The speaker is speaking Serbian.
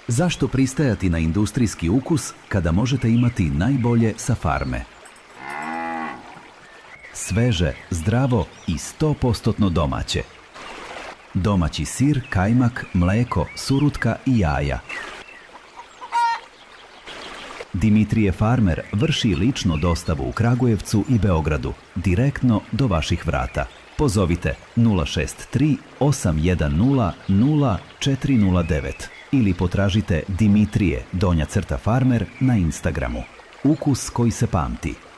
Zašto pristajati na industrijski ukus kada možete imati najbolje sa farme? Sveže, zdravo i 100% domaće. Domaći sir, kajmak, mleko, surutka i jaja. Dimitrije Farmer vrši lično dostavu u Kragujevcu i Beogradu, direktno do vaših vrata. Pozovite 063 810 0409 ili potražite Dimitrije _Farmer na Instagramu. Ukus koji se pamti.